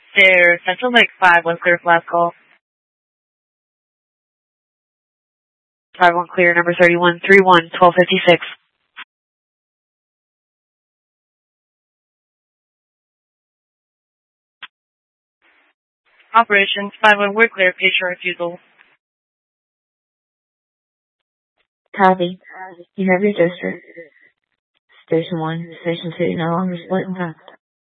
There, Central Lake 5, 1 clear for last call. 5-1 clear, number 31, 3-1, 1256. Operations, 5-1, we're clear, patient refusal. Copy. You have your district. Station 1, Station 2, no longer split in half.